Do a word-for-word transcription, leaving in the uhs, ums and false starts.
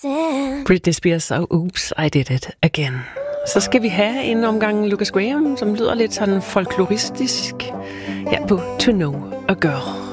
Britney Spears og Oops, I Did It Again. Så skal vi have en omgang Lucas Graham, som lyder lidt sådan folkloristisk her på To Know a Girl.